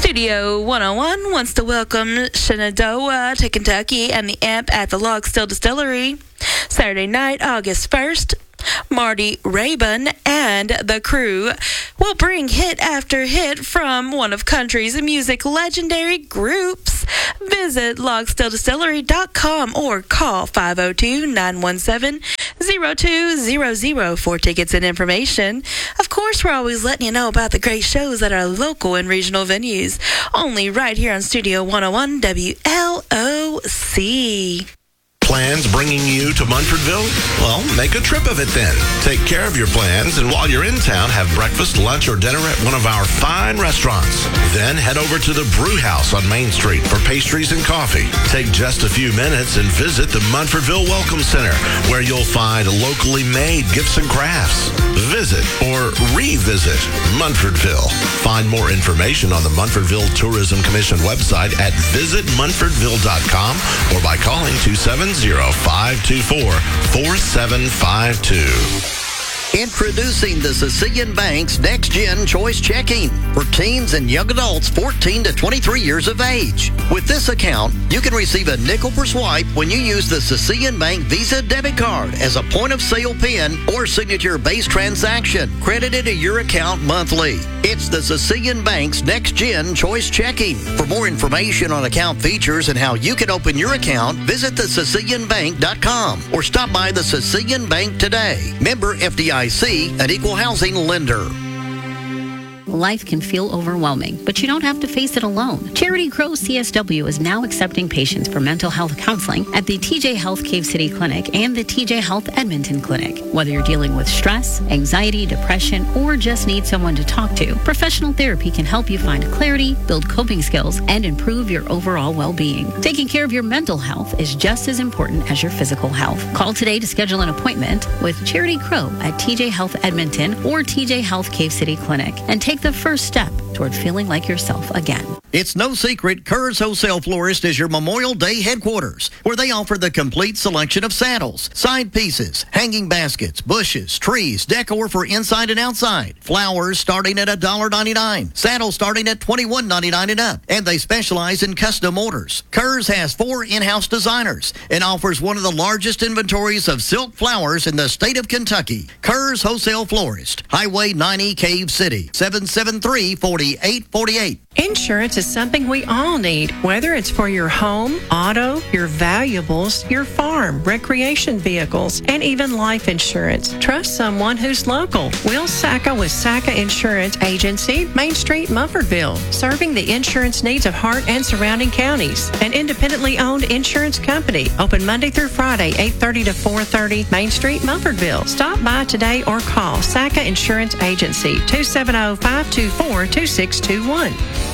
Studio 101 wants to welcome Shenandoah to Kentucky and the Amp at the Log Still Distillery. Saturday night, August 1st, Marty Raybon and the crew will bring hit after hit from one of country's music legendary groups. Visit logstildistillery.com or call 502-917-0200 for tickets and information. Of course, we're always letting you know about the great shows at our local and regional venues. Only right here on Studio 101 WLOC. Plans bringing you to Munfordville? Well, make a trip of it then. Take care of your plans, and while you're in town, have breakfast, lunch, or dinner at one of our fine restaurants. Then head over to the Brew House on Main Street for pastries and coffee. Take just a few minutes and visit the Munfordville Welcome Center, where you'll find locally made gifts and crafts. Visit or revisit Munfordville. Find more information on the Munfordville Tourism Commission website at visitmunfordville.com or by calling 270-524-4752. Introducing the Sicilian Bank's Next Gen Choice Checking for teens and young adults 14 to 23 years of age. With this account, you can receive a nickel per swipe when you use the Sicilian Bank Visa debit card as a point-of-sale PIN or signature-based transaction credited to your account monthly. It's the Sicilian Bank's Next Gen Choice Checking. For more information on account features and how you can open your account, visit thesicilianbank.com or stop by the Sicilian Bank today. Member FDIC, an equal housing lender. Life can feel overwhelming, but you don't have to face it alone. Charity Crow CSW is now accepting patients for mental health counseling at the TJ Health Cave City Clinic and the TJ Health Edmonton Clinic. Whether you're dealing with stress, anxiety, depression, or just need someone to talk to, professional therapy can help you find clarity, build coping skills, and improve your overall well-being. Taking care of your mental health is just as important as your physical health. Call today to schedule an appointment with Charity Crow at TJ Health Edmonton or TJ Health Cave City Clinic and take the first step toward feeling like yourself again. It's no secret Kerr's Wholesale Florist is your Memorial Day headquarters, where they offer the complete selection of saddles, side pieces, hanging baskets, bushes, trees, decor for inside and outside, flowers starting at $1.99, saddles starting at $21.99 and up, and they specialize in custom orders. Kerr's has 4 in-house designers and offers one of the largest inventories of silk flowers in the state of Kentucky. Kerr's Wholesale Florist, Highway 90, Cave City, 773-4848. Insurance is something we all need, whether it's for your home, auto, your valuables, your farm, recreation vehicles, and even life insurance. Trust someone who's local. Will Sacca with Sacca Insurance Agency, Main Street, Munfordville, serving the insurance needs of Hart and surrounding counties. An independently owned insurance company, open Monday through Friday, 8:30 to 4:30, Main Street, Munfordville. Stop by today or call Sacca Insurance Agency, 270-524-2621.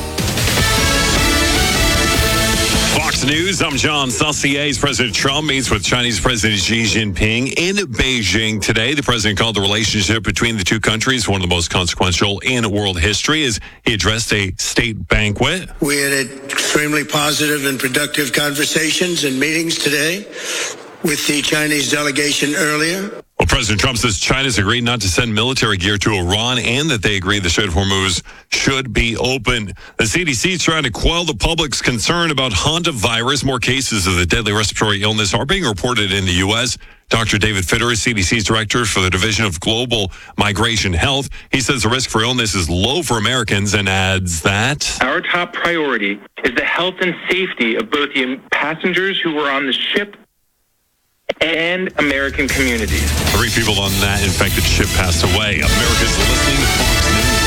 Fox News, I'm John Saucier. President Trump meets with Chinese President Xi Jinping in Beijing today. The president called the relationship between the two countries one of the most consequential in world history as he addressed a state banquet. We had extremely positive and productive conversations and meetings today with the Chinese delegation earlier. Well, President Trump says China's agreed not to send military gear to Iran and that they agree the Strait of Hormuz should be open. The CDC is trying to quell the public's concern about hantavirus. More cases of the deadly respiratory illness are being reported in the U.S. Dr. David Fitter is CDC's director for the Division of Global Migration Health. He says the risk for illness is low for Americans and adds that our top priority is the health and safety of both the passengers who were on the ship and American communities. 3 people on that infected ship passed away. America's listening to Fox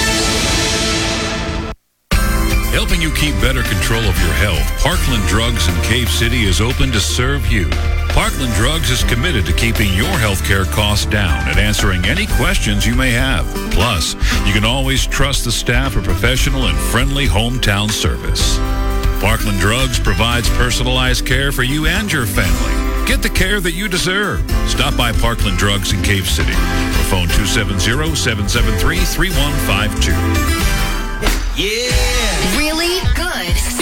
News. Helping you keep better control of your health, Parkland Drugs in Cave City is open to serve you. Parkland Drugs is committed to keeping your healthcare costs down and answering any questions you may have. Plus, you can always trust the staff for professional and friendly hometown service. Parkland Drugs provides personalized care for you and your family. Get the care that you deserve. Stop by Parkland Drugs in Cave City or phone 270-773-3152. Yeah.